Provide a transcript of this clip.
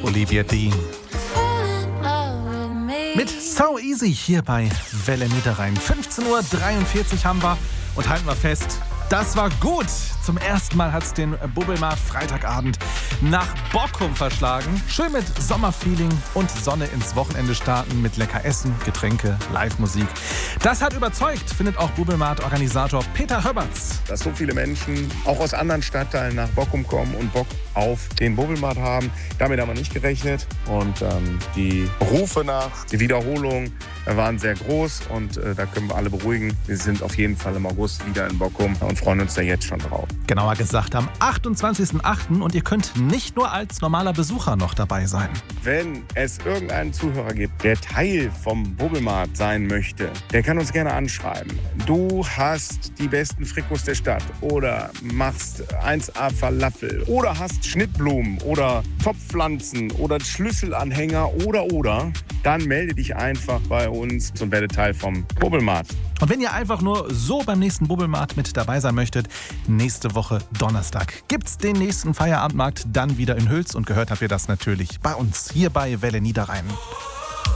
Olivia Dean. Mit So Easy hier bei Welle Niederrhein. 15:43 Uhr haben wir und halten wir fest, das war gut. Zum ersten Mal hat es den Bubbelmarkt Freitagabend nach Bockum verschlagen. Schön mit Sommerfeeling und Sonne ins Wochenende starten mit lecker Essen, Getränke, Live-Musik. Das hat überzeugt, findet auch Bubbelmarkt-Organisator Peter Höberts. Dass so viele Menschen auch aus anderen Stadtteilen nach Bockum kommen und Bock auf den Bubbelmarkt haben. Damit haben wir nicht gerechnet. Und die Rufe nach der Wiederholung waren sehr groß. Und da können wir alle beruhigen. Wir sind auf jeden Fall im August wieder in Bockum und freuen uns da jetzt schon drauf. Genauer gesagt am 28.08. Und ihr könnt nicht nur als normaler Besucher noch dabei sein. Wenn es irgendeinen Zuhörer gibt, der Teil vom Bubbelmarkt sein möchte, der kann uns gerne anschreiben. Du hast die besten Frikos der Stadt oder machst 1A Falafel oder hast Schnittblumen oder Topfpflanzen oder Schlüsselanhänger oder, dann melde dich einfach bei uns und werde Teil vom Bubbelmarkt. Und wenn ihr einfach nur so beim nächsten Bubbelmarkt mit dabei sein möchtet, nächste Woche Donnerstag gibt's den nächsten Feierabendmarkt dann wieder in Hüls und gehört habt ihr das natürlich bei uns hier bei Welle Niederrhein.